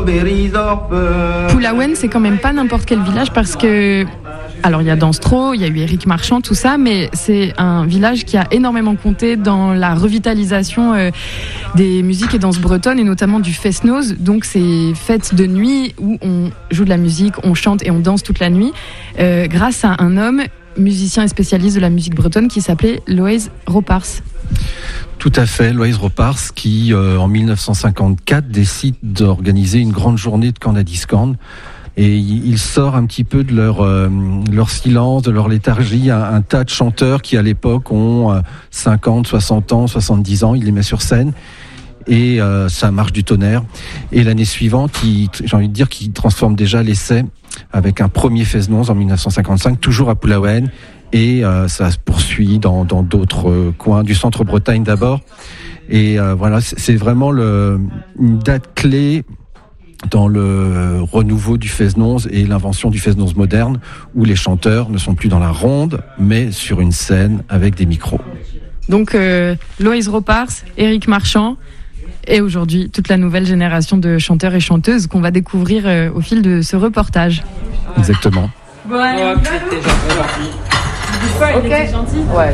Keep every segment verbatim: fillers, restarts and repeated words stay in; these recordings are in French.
Pulawen, c'est quand même pas n'importe quel village parce que... Alors il y a Danstro, il y a eu Éric Marchand, tout ça, mais c'est un village qui a énormément compté dans la revitalisation euh, des musiques et danses bretonnes et notamment du fest-noz. Donc c'est fêtes de nuit où on joue de la musique, on chante et on danse toute la nuit euh, grâce à un homme, musicien et spécialiste de la musique bretonne qui s'appelait Loïs Ropars. Tout à fait, Loïs Ropars qui euh, en dix-neuf cent cinquante-quatre décide d'organiser une grande journée de Canadiscan. Et il sort un petit peu de leur euh, leur silence, de leur léthargie, un, un tas de chanteurs qui à l'époque ont euh, cinquante, soixante ans, soixante-dix ans, il les met sur scène et euh, ça marche du tonnerre. Et l'année suivante, il, j'ai envie de dire qu'il transforme déjà l'essai avec un premier fest-noz en dix-neuf cent cinquante-cinq, toujours à Pulawen, et euh, ça se poursuit dans dans d'autres euh, coins du centre-Bretagne d'abord. Et euh, voilà, c'est, c'est vraiment le, une date clé dans le renouveau du fest-noz et l'invention du fest-noz moderne, où les chanteurs ne sont plus dans la ronde, mais sur une scène avec des micros. Donc euh, Loïs Ropars, Éric Marchand, et aujourd'hui toute la nouvelle génération de chanteurs et chanteuses qu'on va découvrir euh, au fil de ce reportage. Exactement. Bon, allez, oh, c'était gentil. Ok. Il était gentil. Ouais.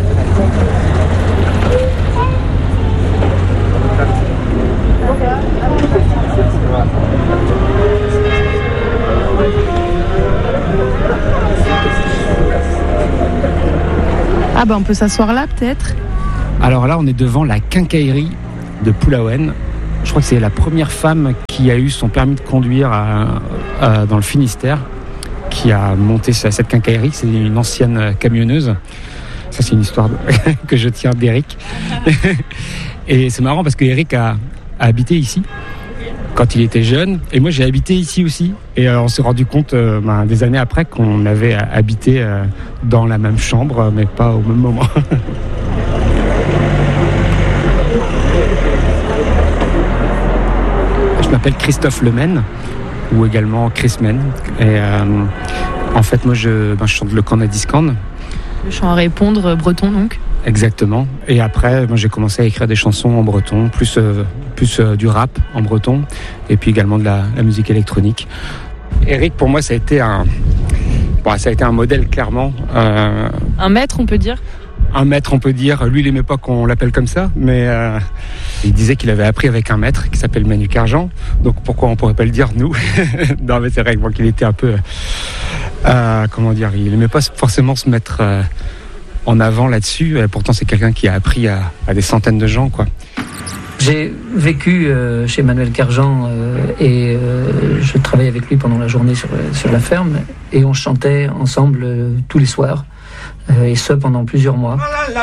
Ah bah on peut s'asseoir là peut-être. Alors là on est devant la quincaillerie de Pulawen. Je crois que c'est la première femme qui a eu son permis de conduire à, à, dans le Finistère qui a monté cette quincaillerie. C'est une ancienne camionneuse. Ça c'est une histoire de... que je tiens d'Éric. Et c'est marrant parce que Éric a, a habité ici quand il était jeune, et moi j'ai habité ici aussi, et euh, on s'est rendu compte euh, ben, des années après qu'on avait habité euh, dans la même chambre, mais pas au même moment. Je m'appelle Christophe Lemaine, ou également Chris Men, et euh, en fait moi je, ben, je chante le Canadiscan. Le chant à répondre breton donc. Exactement. Et après, moi, j'ai commencé à écrire des chansons en breton, plus, euh, plus euh, du rap en breton, et puis également de la, la musique électronique. Éric, pour moi, ça a été un, bon, ça a été un modèle clairement. Euh, un maître, on peut dire. Un maître, on peut dire. Lui, il n'aimait pas qu'on l'appelle comme ça, mais euh, il disait qu'il avait appris avec un maître qui s'appelle Manu Cargent. Donc pourquoi on pourrait pas le dire nous? Non, mais c'est vrai qu'il était un peu, euh, comment dire, il n'aimait pas forcément se mettre Euh, en avant là-dessus. Pourtant, c'est quelqu'un qui a appris à, à des centaines de gens, quoi. J'ai vécu euh, chez Manuel Cargent euh, et euh, je travaillais avec lui pendant la journée sur, sur la ferme et on chantait ensemble euh, tous les soirs euh, et ce pendant plusieurs mois.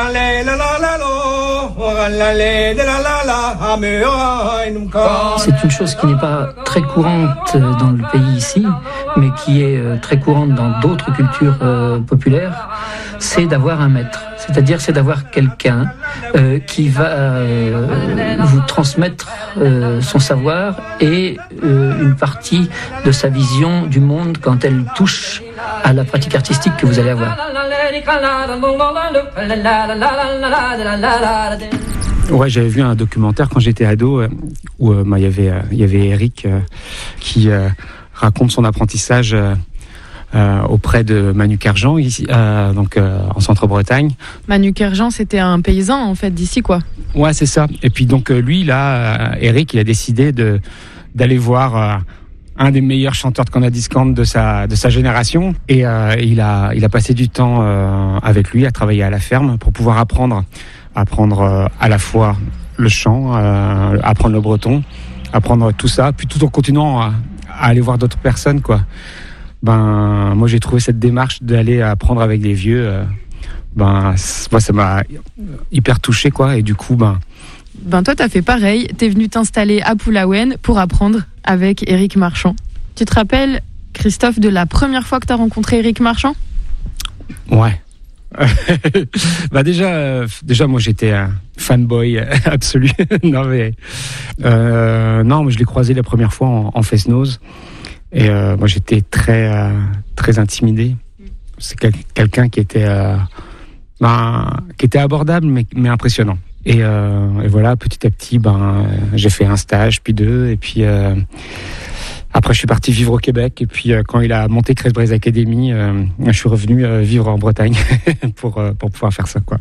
C'est une chose qui n'est pas très courante dans le pays ici, mais qui est euh, très courante dans d'autres cultures euh, populaires, c'est d'avoir un maître. C'est-à-dire, c'est d'avoir quelqu'un euh, qui va euh, vous transmettre euh, son savoir et euh, une partie de sa vision du monde quand elle touche à la pratique artistique que vous allez avoir. Ouais, j'avais vu un documentaire quand j'étais ado euh, où il euh, y avait euh, il y avait Éric euh, qui euh, raconte son apprentissage euh, Euh, auprès de Manu Cargent, ici, euh, donc euh, en Centre-Bretagne. Manu Cargent, c'était un paysan en fait d'ici, quoi. Ouais, c'est ça. Et puis donc euh, lui, là, euh, Éric, il a décidé de d'aller voir euh, un des meilleurs chanteurs de Canadiscan de sa de sa génération, et euh, il a il a passé du temps euh, avec lui à travailler à la ferme pour pouvoir apprendre apprendre euh, à la fois le chant, euh, apprendre le breton, apprendre tout ça, puis tout en continuant à, à aller voir d'autres personnes, quoi. Ben, moi j'ai trouvé cette démarche d'aller apprendre avec les vieux, euh, ben, moi ça m'a hyper touché, quoi, et du coup, ben. Ben toi t'as fait pareil, t'es venu t'installer à Pulawen pour apprendre avec Éric Marchand. Tu te rappelles, Christophe, de la première fois que t'as rencontré Éric Marchand? Ouais. bah déjà, euh, déjà moi j'étais un fanboy absolu. non mais, euh, non, mais je l'ai croisé la première fois en, en fest-noz. Et euh, moi, j'étais très, euh, très intimidé. C'est quel- quelqu'un qui était, euh, ben, qui était abordable, mais, mais impressionnant. Et, euh, et voilà, petit à petit, ben, j'ai fait un stage, puis deux, et puis, euh, après, je suis parti vivre au Québec. Et puis, euh, quand il a monté Crest Braze Academy, euh, je suis revenu euh, vivre en Bretagne pour, euh, pour pouvoir faire ça, quoi.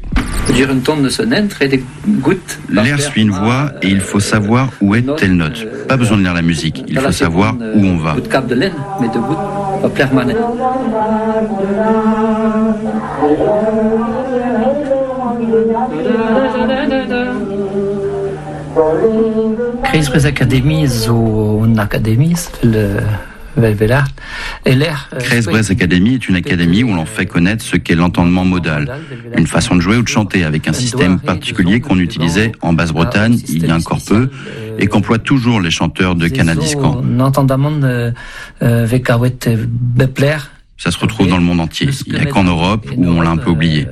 L'air suit une voix et il faut savoir où est telle note. Pas besoin de lire la musique, il faut savoir où on va. Crest Braze Academy zo une académie le Crest Braze Academy est une académie où l'on fait connaître ce qu'est l'entendement modal, une façon de jouer ou de chanter avec un système particulier qu'on utilisait en Basse-Bretagne il y a encore peu et qu'emploient toujours les chanteurs de Canadiscan. Ça se retrouve dans le monde entier, il n'y a qu'en Europe où on l'a un peu oublié.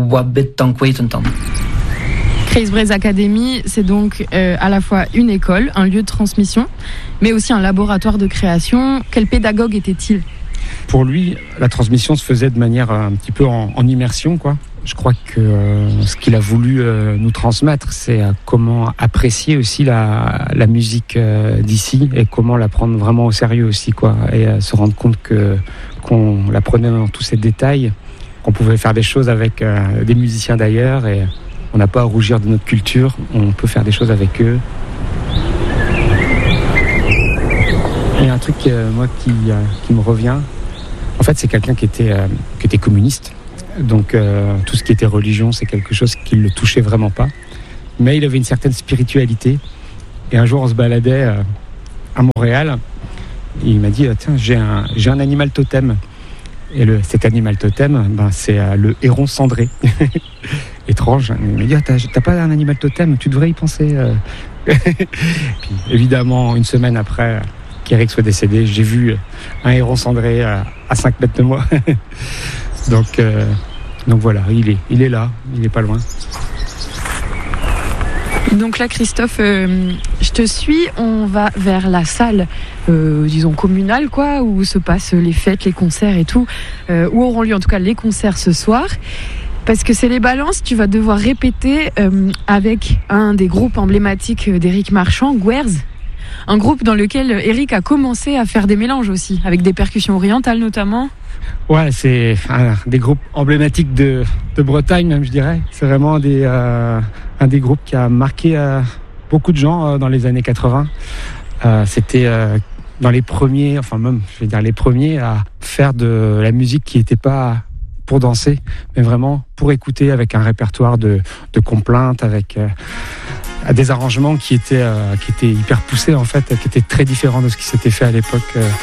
Crest Braze Academy, c'est donc euh, à la fois une école, un lieu de transmission, mais aussi un laboratoire de création. Quel pédagogue était-il ? Pour lui, la transmission se faisait de manière un petit peu en, en immersion, quoi. Je crois que euh, ce qu'il a voulu euh, nous transmettre, c'est euh, comment apprécier aussi la, la musique euh, d'ici et comment la prendre vraiment au sérieux aussi, quoi, et euh, se rendre compte que qu'on la prenait dans tous ses détails, qu'on pouvait faire des choses avec euh, des musiciens d'ailleurs et on n'a pas à rougir de notre culture, on peut faire des choses avec eux. Il y a un truc euh, moi qui, euh, qui me revient. En fait, c'est quelqu'un qui était, euh, qui était communiste. Donc euh, tout ce qui était religion, c'est quelque chose qui ne le touchait vraiment pas. Mais il avait une certaine spiritualité. Et un jour, on se baladait euh, à Montréal. Et il m'a dit, tiens, j'ai un, j'ai un animal totem. Et le, cet animal totem, ben, c'est euh, le héron cendré. Étrange. Il m'a dit, ah, t'as, t'as pas un animal totem, tu devrais y penser. Euh. Puis, évidemment, une semaine après qu'Éric soit décédé, j'ai vu un héron cendré à, à cinq mètres de moi. donc, euh, donc voilà, il est, il est là, il n'est pas loin. Donc là, Christophe, euh, je te suis. On va vers la salle, euh, disons communale, quoi, où se passent les fêtes, les concerts et tout, euh, où auront lieu en tout cas les concerts ce soir. Parce que c'est les balances, tu vas devoir répéter euh, avec un des groupes emblématiques d'Éric Marchand, Gwerz. Un groupe dans lequel Éric a commencé à faire des mélanges aussi, avec des percussions orientales notamment. Ouais, c'est un des groupes emblématiques de, de Bretagne même, je dirais. C'est vraiment des, euh, un des groupes qui a marqué euh, beaucoup de gens euh, dans les années quatre-vingts. Euh, c'était euh, dans les premiers, enfin même, je vais dire les premiers à faire de la musique qui n'était pas pour danser, mais vraiment pour écouter avec un répertoire de, de complaintes, avec euh, des arrangements qui étaient, euh, qui étaient hyper poussés en fait, qui étaient très différents de ce qui s'était fait à l'époque. Euh,